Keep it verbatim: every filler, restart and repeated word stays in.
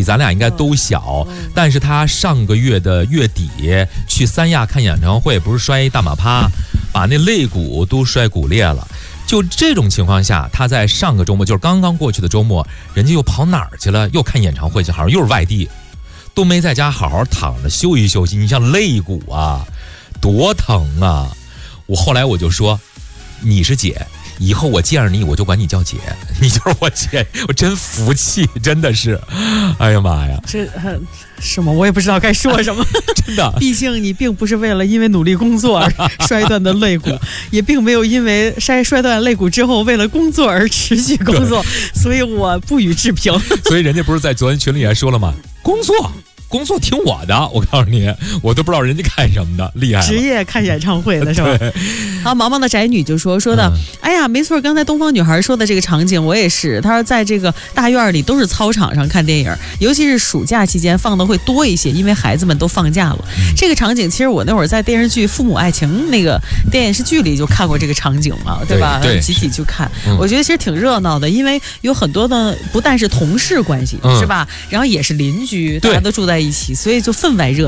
比咱俩应该都小，但是他上个月的月底去三亚看演唱会，不是摔一大马趴，把那肋骨都摔骨裂了。就这种情况下，他在上个周末，就是刚刚过去的周末，人家又跑哪儿去了？又看演唱会去，好像又是外地，都没在家好好躺着休息休息。你像肋骨啊，多疼啊！我后来我就说，你是姐，以后我见着你我就管你叫姐，你就是我姐，我真服气，真的是，哎呀妈呀， 这呃什么我也不知道该说什么， 真的。 毕竟你并不是为了因为努力工作而摔断的肋骨，也并没有因为摔摔断肋骨之后为了工作而持续工作，所以我不予置评。 所以人家不是在昨天群里还说了吗？工作。工作听我的，我告诉你，我都不知道人家干什么的，厉害了。 职业看演唱会的是吧？好，毛毛的宅女就说说的，嗯、哎呀，没错，刚才东方女孩说的这个场景，我也是。她说在这个大院里都是操场上看电影，尤其是暑假期间放的会多一些，因为孩子们都放假了。嗯、这个场景其实我那会儿在电视剧《父母爱情》那个电视剧里就看过这个场景嘛，对吧？ 对，对集体去看、 嗯， 我觉得其实挺热闹的，因为有很多的不但是同事关系、嗯、是吧，然后也是邻居，大家都住在一起，所以就分外热闹。